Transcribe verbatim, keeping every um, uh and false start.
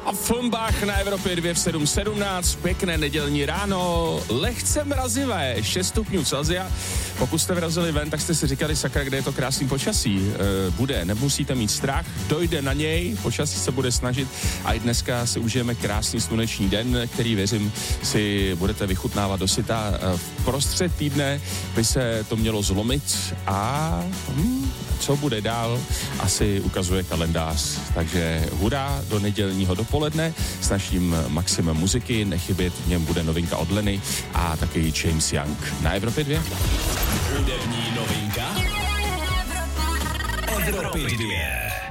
A Fulmbach na Evropě dvě v sedm sedmnáct, pěkné nedělní ráno, lehce mrazivé, šest stupňů Celsia. Pokud jste vyrazili ven, tak jste si říkali, sakra, kde je to krásný počasí. E, bude, nemusíte mít strach, dojde na něj, počasí se bude snažit a i dneska si užijeme krásný sluneční den, který, věřím, si budete vychutnávat dosyta. E, v prostřed týdne by se to mělo zlomit a hm, co bude dál, asi ukazuje kalendář. Takže hurá do nedělního dopoledne s naším maximem muziky, nechybět v něm bude novinka od Leny a taky James Young na Evropě dvě. Hudební novinka Evropy dvě.